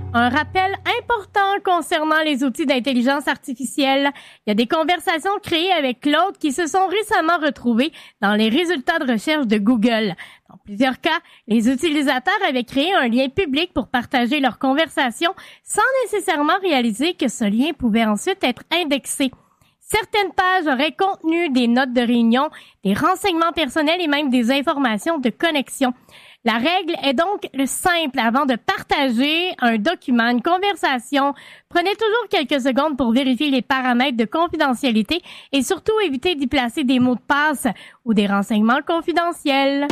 Un rappel important concernant les outils d'intelligence artificielle. Il y a des conversations créées avec Claude qui se sont récemment retrouvées dans les résultats de recherche de Google. Dans plusieurs cas, les utilisateurs avaient créé un lien public pour partager leurs conversations sans nécessairement réaliser que ce lien pouvait ensuite être indexé. Certaines pages auraient contenu des notes de réunion, des renseignements personnels et même des informations de connexion. La règle est donc simple. Avant de partager un document, une conversation, prenez toujours quelques secondes pour vérifier les paramètres de confidentialité et surtout évitez d'y placer des mots de passe ou des renseignements confidentiels.